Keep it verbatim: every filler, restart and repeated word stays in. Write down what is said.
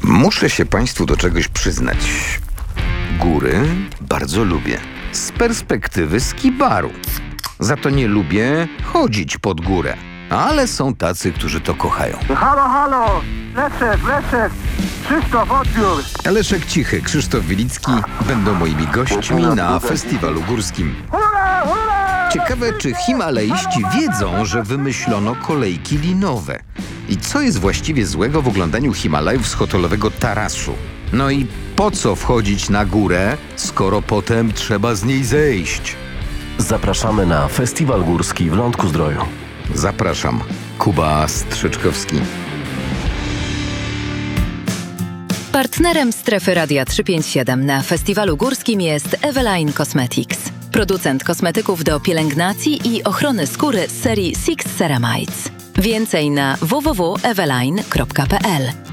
Muszę się Państwu do czegoś przyznać. Góry bardzo lubię. Z perspektywy skibaru. Za to nie lubię chodzić pod górę. Ale są tacy, którzy to kochają. Halo, halo! Leszek, Leszek! Krzysztof, odbiór! Leszek Cichy, Krzysztof Wilicki będą moimi gośćmi na festiwalu górskim. Hurra, hurra! Ciekawe, czy himalaiści wiedzą, że wymyślono kolejki linowe. I co jest właściwie złego w oglądaniu Himalajów z hotelowego tarasu? No i po co wchodzić na górę, skoro potem trzeba z niej zejść? Zapraszamy na Festiwal Górski w Lądku-Zdroju. Zapraszam. Kuba Strzyczkowski. Partnerem Strefy Radia trzysta pięćdziesiąt siedem na Festiwalu Górskim jest Eveline Cosmetics. Producent kosmetyków do pielęgnacji i ochrony skóry z serii Six Ceramides. Więcej na w w w kropka eveline kropka p l.